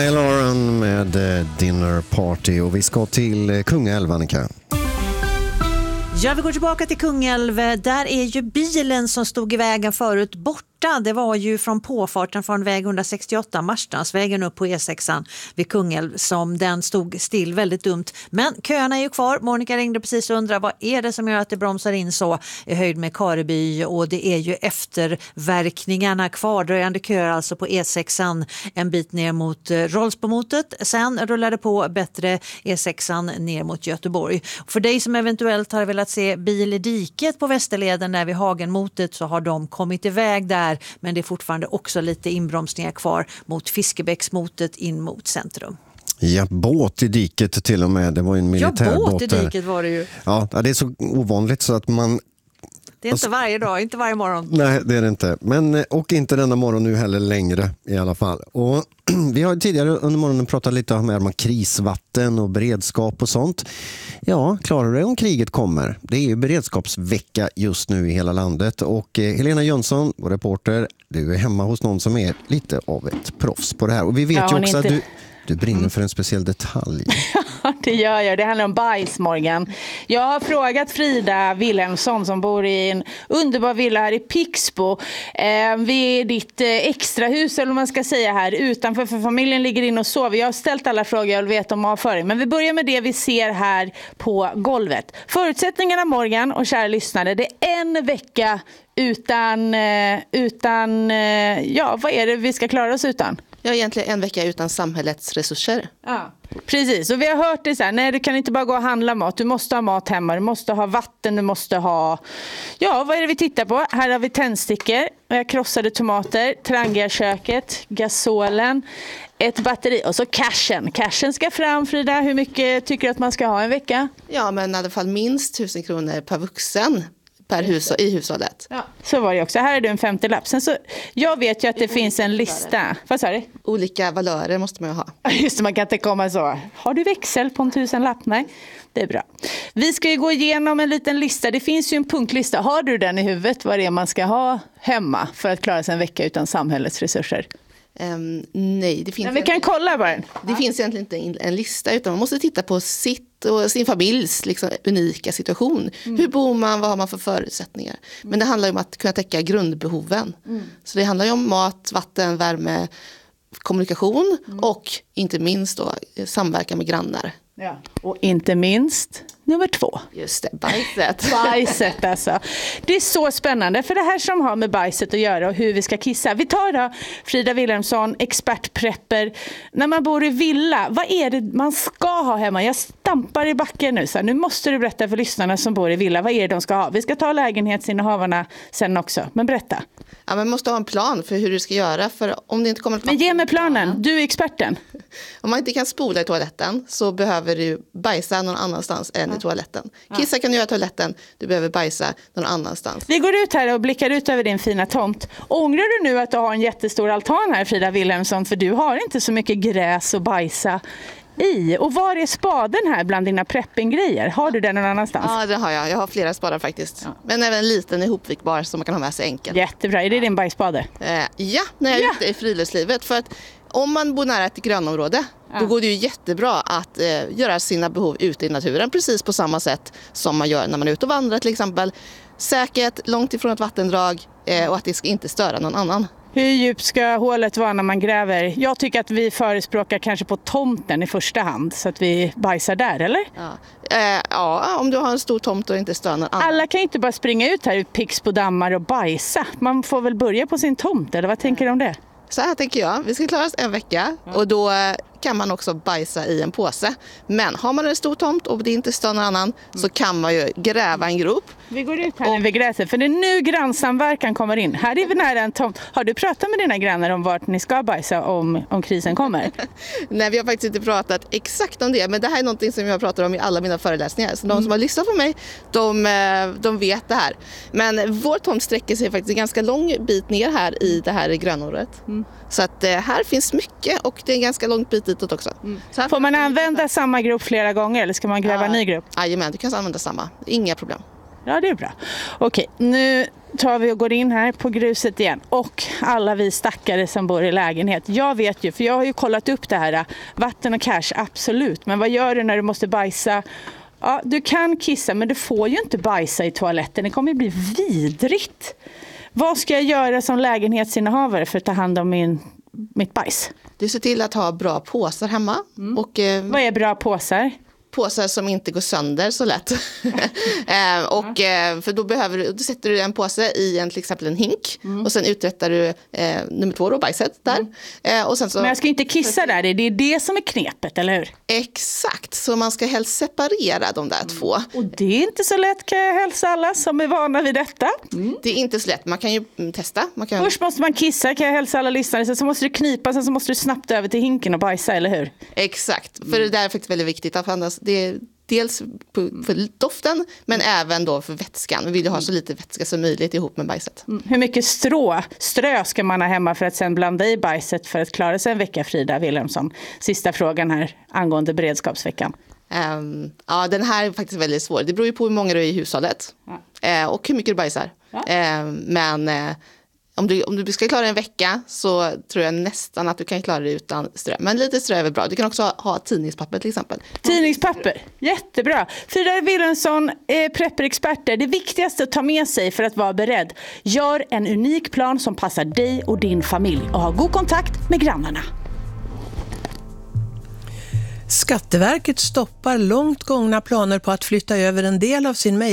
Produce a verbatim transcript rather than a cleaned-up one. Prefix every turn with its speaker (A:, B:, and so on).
A: Lauren med Dinner Party och vi ska till Kungälv, Annika.
B: Ja, vi går tillbaka till Kungälv. Där är ju bilen som stod i vägen förut borta. Det var ju från påfarten från väg etthundrasextioåtta, Marstrandsvägen upp på E sexan vid Kungälv som den stod still, väldigt dumt. Men köerna är ju kvar. Monica ringde precis och undrade vad är det som gör att det bromsar in så i höjd med Kareby, och det är ju efterverkningarna, kvardröjande köer alltså på E sexan en bit ner mot Rollsbomotet. Sen rullar det på bättre E sexan ner mot Göteborg. För dig som eventuellt har velat se bil i diket på Västerleden där vid Hagenmotet så har de kommit iväg där. Men det är fortfarande också lite inbromsningar kvar mot Fiskebäcksmotet in mot centrum.
A: Ja, båt i diket till och med. Det var ju en militärbåt.
B: Ja, båt i diket var det ju.
A: Ja, det är så ovanligt så att man...
B: Det är inte varje dag, inte varje morgon.
A: Nej, det är det inte. Men, och inte denna morgon nu heller längre i alla fall. Och vi har tidigare under morgonen pratat lite om, om krisvatten och beredskap och sånt. Ja, klarar det om kriget kommer. Det är ju beredskapsvecka just nu i hela landet. Och eh, Helena Jönsson, vår reporter, du är hemma hos någon som är lite av ett proffs på det här. Och vi vet ja, ju också inte... att du... Du brinner för en speciell detalj.
C: Ja, det gör jag. Det handlar om bajs, Morgan. Jag har frågat Frida Wilhelmsson som bor i en underbar villa här i Pixbo. Eh, vid ditt eh, extrahus, eller vad man ska säga här, utanför, för familjen ligger in och sover. Jag har ställt alla frågor jag vill veta om avföring. Men vi börjar med det vi ser här på golvet. Förutsättningarna, Morgan och kära lyssnare, det är en vecka utan, eh, utan eh, ja, vad är det vi ska klara oss utan?
D: Ja, egentligen en vecka utan samhällets resurser.
C: Ja, precis. Och vi har hört det så här, nej, du kan inte bara gå och handla mat. Du måste ha mat hemma, du måste ha vatten, du måste ha... Ja, vad är det vi tittar på? Här har vi tändstickor, krossade tomater, Trangia-köket, gasolen, ett batteri och så cashen. Cashen ska fram, Frida. Hur mycket tycker du att man ska ha en vecka?
D: Ja, men i alla fall minst tusen kronor per vuxen. Per hushåll, i hushållet.
C: Ja, så var det också. Här är det en femtiolapp. Sen så, jag vet ju att det, det finns en lista. Vad sa du?
D: Olika valörer måste man ju ha.
C: Just det, man kan inte komma så. Har du växel på en tusenlapp? Nej, det är bra. Vi ska ju gå igenom en liten lista. Det finns ju en punktlista. Har du den i huvudet vad det är man ska ha hemma för att klara sig en vecka utan samhällets resurser?
D: Um, nej, det finns
C: Men vi kan kolla bara.
D: Det ja. finns egentligen inte en lista, utan man måste titta på sitt och sin familjs liksom, unika situation. Mm. Hur bor man, vad har man för förutsättningar? Mm. Men det handlar ju om att kunna täcka grundbehoven. Mm. Så det handlar ju om mat, vatten, värme, kommunikation mm. och inte minst då samverkan med grannar.
C: Ja. Och inte minst nummer två.
D: Just det, bajset.
C: Bajset alltså. Det är så spännande för det här som har med bajset att göra och hur vi ska kissa. Vi tar då Frida Wilhelmsson, expertprepper. När man bor i villa, vad är det man ska ha hemma? Jag stampar i backen nu. Så här, nu måste du berätta för lyssnarna som bor i villa, vad är det de ska ha? Vi ska ta lägenhetsinnehavarna sen också, men berätta.
D: Ja, man måste ha en plan för hur du ska göra. För om det inte kommer att...
C: Men ge mig planen, du är experten.
D: Om man inte kan spola i toaletten så behöver du bajsa någon annanstans än ja. i toaletten. Kissa kan du göra i toaletten, du behöver bajsa någon annanstans.
C: Vi går ut här och blickar ut över din fina tomt. Ångrar du nu att du har en jättestor altan här, Frida Wilhelmsson? För du har inte så mycket gräs och bajsa i. Och var är spaden här bland dina preppinggrejer? Har du den någon annanstans?
D: Ja, det har jag. Jag har flera spadar faktiskt. Ja. Men även en liten ihopvikbar som man kan ha med sig enkelt.
C: Jättebra. Är det din bajsspade?
D: Eh, ja, när jag är ja. ute i friluftslivet. För att om man bor nära ett grönområde, ja. då går det ju jättebra att eh, göra sina behov ute i naturen. Precis på samma sätt som man gör när man är ute och vandrar till exempel. Säkert, långt ifrån ett vattendrag eh, och att det ska inte störa någon annan.
C: Hur djupt ska hålet vara när man gräver? Jag tycker att vi förespråkar kanske på tomten i första hand så att vi bajsar där, eller?
D: Ja, eh, ja om du har en stor tomt och inte stör någon annan.
C: Alla kan ju inte bara springa ut här i Pixbo dammar och bajsa. Man får väl börja på sin tomt, eller vad tänker du om det?
D: Så här tänker jag, vi ska klara oss en vecka och då kan man också bajsa i en påse. Men har man en stor tomt och det inte står någon annan så kan man ju gräva en grop.
C: Vi går ut här och... vid gräset för det är nu grannsamverkan kommer in. Här är vi nära en tomt. Har du pratat med dina grannar om vart ni ska bajsa om, om krisen kommer?
D: Nej, vi har faktiskt inte pratat exakt om det. Men det här är någonting som jag pratar om i alla mina föreläsningar. Så de mm. som har lyssnat på mig, de, de vet det här. Men vår tomt sträcker sig faktiskt en ganska lång bit ner här i det här grönområdet. Mm. Så att här finns mycket och det är en ganska lång bit ditåt också. Mm. Så
C: får man använda samma grop flera gånger eller ska man gräva
D: ja.
C: en ny grop?
D: Jajamän, du kan använda samma. Inga problem.
C: Ja, det är bra. Okej, nu tar vi och går in här på gruset igen. Och alla vi stackare som bor i lägenhet. Jag vet ju, för jag har ju kollat upp det här. Vatten och cash, absolut. Men vad gör du när du måste bajsa? Ja, du kan kissa, men du får ju inte bajsa i toaletten. Det kommer ju bli vidrigt. Vad ska jag göra som lägenhetsinnehavare för att ta hand om min, mitt bajs?
D: Du ser till att ha bra påsar hemma. Mm. Och, eh,
C: vad är bra påsar?
D: Påsar som inte går sönder så lätt. eh, och, eh, för då, behöver du, då sätter du en påse i en, till exempel en hink. Mm. Och sen uträttar du eh, nummer två då, bajset där. Mm. Eh, och sen så,
C: men jag ska inte kissa där, det är det som är knepet, eller hur?
D: Exakt, så man ska helst separera de där mm. två.
C: Och det är inte så lätt, kan jag hälsa alla som är vana vid detta.
D: Mm. Det är inte så lätt, man kan ju testa. Man kan...
C: Först måste man kissa, kan jag hälsa alla lyssnare. Sen så måste du knipa, sen så måste du snabbt över till hinken och bajsa, eller hur?
D: Exakt, för mm. det där är faktiskt väldigt viktigt att annars det är dels för doften men även då för vätskan. Vi vill ju ha så lite vätska som möjligt ihop med bajset.
C: Mm. Hur mycket strå, strö ska man ha hemma för att sen blanda i bajset för att klara sig en vecka, Frida Wilhelmsson? Sista frågan här angående beredskapsveckan.
D: Um, ja, den här är faktiskt väldigt svår. Det beror ju på hur många du är i hushållet ja. uh, och hur mycket du bajsar. Ja. Uh, men uh, Om du, om du ska klara en vecka så tror jag nästan att du kan klara det utan strö. Men lite strö är väl bra. Du kan också ha, ha tidningspapper till exempel.
C: Tidningspapper, jättebra. Frida Wilhelmsson, eh, prepperexperter. Det viktigaste att ta med sig för att vara beredd. Gör en unik plan som passar dig och din familj. Och ha god kontakt med grannarna.
E: Skatteverket stoppar långt gångna planer på att flytta över en del av sin mejl